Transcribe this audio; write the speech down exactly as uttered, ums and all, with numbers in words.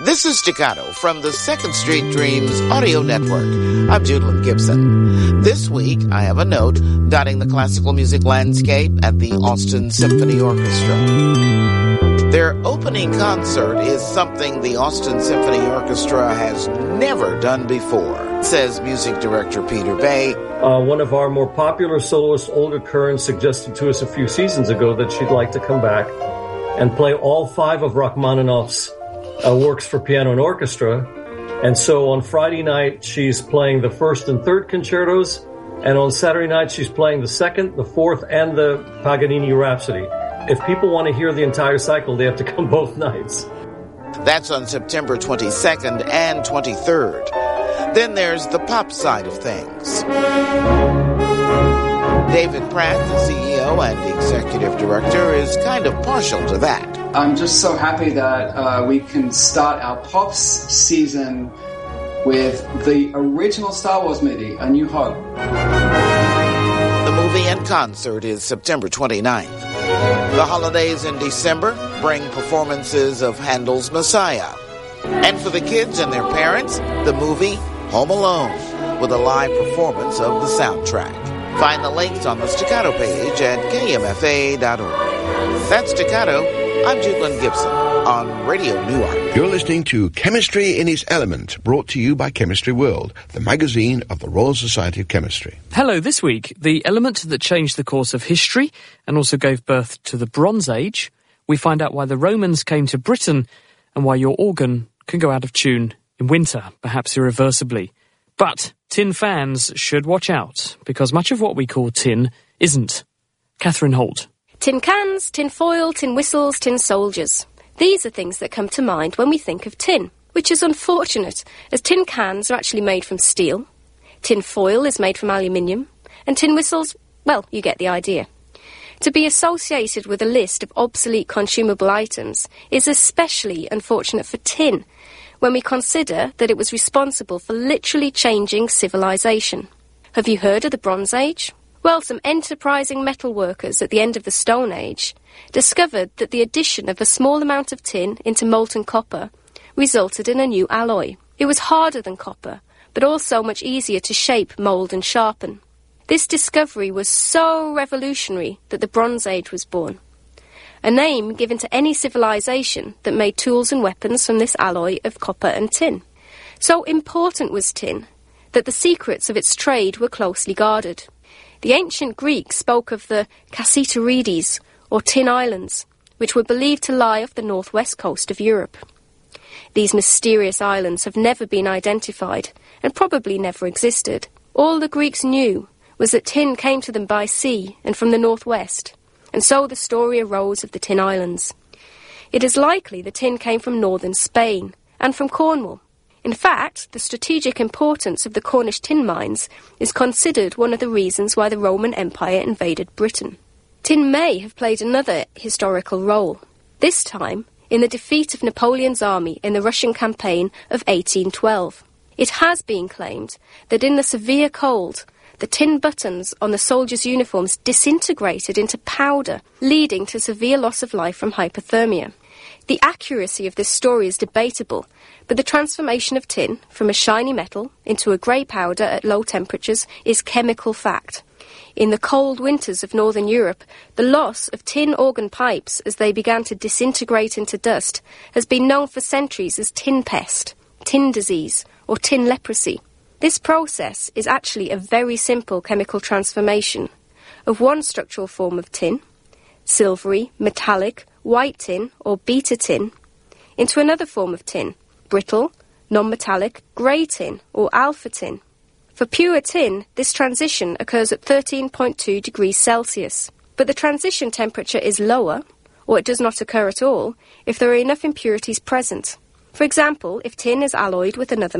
This is Staccato from the Second Street Dreams Audio Network. I'm Judlyn Gibson. This week, I have a note dotting the classical music landscape at the Austin Symphony Orchestra. Their opening concert is something the Austin Symphony Orchestra has never done before, says music director Peter Bay. Uh, one of our more popular soloists, Olga Kern, suggested to us a few seasons ago that she'd like to come back and play all five of Rachmaninoff's Uh, works for piano and orchestra. And so on Friday night, she's playing the first and third concertos. And on Saturday night, she's playing the second, the fourth, and the Paganini Rhapsody. If people want to hear the entire cycle, they have to come both nights. That's on September twenty-second and twenty-third. Then there's the pop side of things. David Pratt, the C E O and executive director, is kind of partial to that. I'm just so happy that uh, we can start our Pops season with the original Star Wars movie, A New Hope. The movie and concert is September twenty-ninth. The holidays in December bring performances of Handel's Messiah. And for the kids and their parents, the movie Home Alone, with a live performance of the soundtrack. Find the links on the Staccato page at K M F A dot org. That's Staccato. I'm Judlyn Gibson on Radio Newark. You're listening to Chemistry in Its Element, brought to you by Chemistry World, the magazine of the Royal Society of Chemistry. Hello, this week, the element that changed the course of history and also gave birth to the Bronze Age. We find out why the Romans came to Britain and why your organ can go out of tune in winter, perhaps irreversibly. But tin fans should watch out, because much of what we call tin isn't. Catherine Holt. Tin cans, tin foil, tin whistles, tin soldiers. These are things that come to mind when we think of tin, which is unfortunate, as tin cans are actually made from steel, tin foil is made from aluminium, and tin whistles, well, you get the idea. To be associated with a list of obsolete consumable items is especially unfortunate for tin, when we consider that it was responsible for literally changing civilization. Have you heard of the Bronze Age? Well, some enterprising metal workers at the end of the Stone Age discovered that the addition of a small amount of tin into molten copper resulted in a new alloy. It was harder than copper, but also much easier to shape, mould and sharpen. This discovery was so revolutionary that the Bronze Age was born, a name given to any civilization that made tools and weapons from this alloy of copper and tin. So important was tin that the secrets of its trade were closely guarded. The ancient Greeks spoke of the Cassiterides, or Tin Islands, which were believed to lie off the northwest coast of Europe. These mysterious islands have never been identified, and probably never existed. All the Greeks knew was that tin came to them by sea and from the northwest, and so the story arose of the Tin Islands. It is likely the tin came from northern Spain, and from Cornwall. In fact, the strategic importance of the Cornish tin mines is considered one of the reasons why the Roman Empire invaded Britain. Tin may have played another historical role, this time in the defeat of Napoleon's army in the Russian campaign of eighteen twelve. It has been claimed that in the severe cold, the tin buttons on the soldiers' uniforms disintegrated into powder, leading to severe loss of life from hypothermia. The accuracy of this story is debatable, but the transformation of tin from a shiny metal into a grey powder at low temperatures is chemical fact. In the cold winters of northern Europe, the loss of tin organ pipes as they began to disintegrate into dust has been known for centuries as tin pest, tin disease, or tin leprosy. This process is actually a very simple chemical transformation of one structural form of tin, silvery, metallic, white tin or beta tin, into another form of tin, brittle, non-metallic, grey tin or alpha tin. For pure tin, this transition occurs at thirteen point two degrees Celsius, but the transition temperature is lower, or it does not occur at all, if there are enough impurities present. For example, if tin is alloyed with another